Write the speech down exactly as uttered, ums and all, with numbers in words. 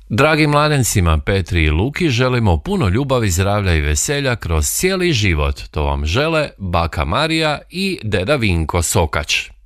Dragim mladencima Petri i Luki želimo puno ljubavi, zdravlja i veselja kroz cijeli život. To vam žele baka Marija i deda Vinko Sokač.